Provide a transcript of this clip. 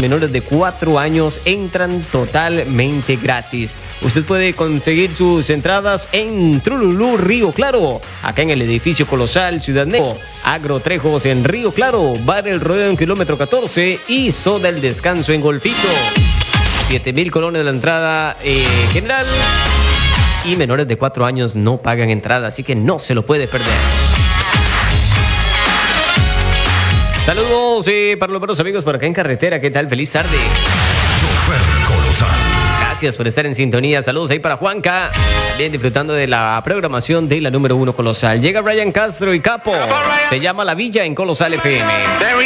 menores de 4 años entran totalmente gratis. Usted puede conseguir sus entradas en Trululú, Río Claro, acá en el edificio Colosal, Ciudad Neco, Agro Trejos en Río Claro, Bar El Rodeo en kilómetro 14 y Soda El Descanso en Golfito. 7,000 colones la entrada general y menores de 4 años no pagan entrada, así que no se lo puede perder. Saludos para los buenos amigos por acá en carretera. ¿Qué tal? Feliz tarde. Chofer Colosal. Gracias por estar en sintonía. Saludos ahí para Juanca. Bien disfrutando de la programación de la número 1 Colosal. Llega Brian Castro y Capo. Se llama La Villa en Colosal FM.